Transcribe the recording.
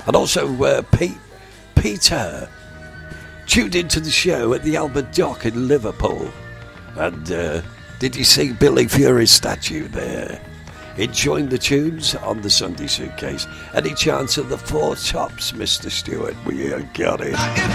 And also Peter tuned into the show at the Albert Dock in Liverpool. And did you see Billy Fury's statue there? Enjoying the tunes on the Sunday Suitcase. Any chance of the Four Tops, Mr. Stewart? We got it.